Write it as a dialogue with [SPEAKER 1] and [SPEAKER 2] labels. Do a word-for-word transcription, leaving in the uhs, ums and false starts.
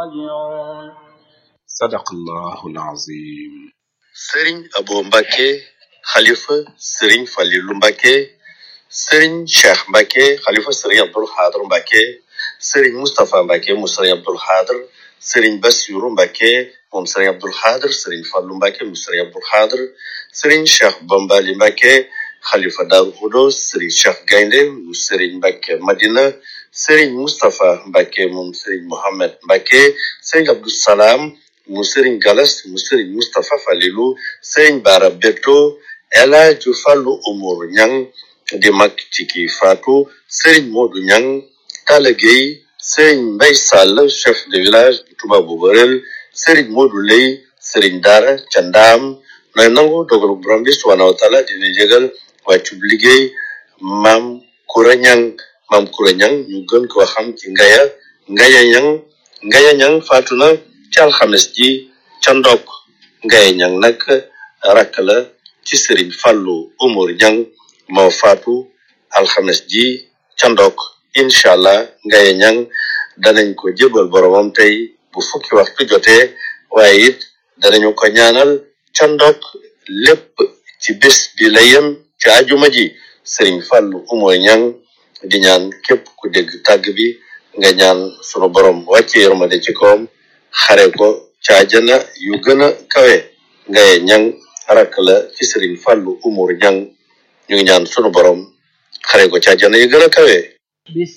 [SPEAKER 1] راجعون
[SPEAKER 2] صدق الله العظيم.
[SPEAKER 3] Serigne Abo Mbacké Khalifa Serigne Fallilou Mbacké, Serigne Cheikh Mbacké Khalifa Serigne Abdoul Khadr Mbacké, Serigne Moustapha Mbacké moom Serigne Abdoul Khadr, Serigne Bassirou Mbacké moom Serigne Abdoul Khadr, Serigne Fallou Mbacké moom Serigne Abdoul Khadr, Serigne Cheikh Bambali Mbacké Khalifa Darou Khoudoss, Serigne Cheikh Gaïndé moom Serigne Mbacké Madina, Serigne Moustapha Mbacké moom Serigne Mohamed Mbacké, Serigne Abdou Salam mu Serigne Galas mu Serigne Moustapha Falilou, Serigne Bara Beto, El Hadj Fallou Oumar Niang di mag ci ki faatu, Serigne Modou Niang, Talla Gueye, Serigne Mbaye Sall chef de village bu Touba Boborel, Serigne Modou Lay, Serigne Dara ca Ndaam, nooy nangu dogalu borom bi subhanahu wa taala dina jégal wàccub liggéey Maam Koura Niang, Maam Koura Niang ñu gën ko xam ci Ngaya Ngaya Niang. Ngaya Niang faatu na ci alxames ji ca Ndok. Ngaya Niang nag rakk la ci Serigne Fallou Oumar Niang moo faatu alxames ji ca Ndok. Incha allah Ngaya Niang danañ ko jébal boromam tey bu fukki waxtu jotee, waaye it danañu ko ñaanal ca Ndok lépp ci bés bi la yem ci ajuma ji. Serigne Fallou Oumar Niang di ñaan képp ku dégg tàgg bi nga ñaan sunu borom wàcce yërmande ci kawam, xare ko ca àjjana yu gën a kawe. Ngaya Niang rakk la ci Serigne Fallou Oumar Niang ñu ngi ñaan sunu borom xare ko ca àjjana yu gën a kawe.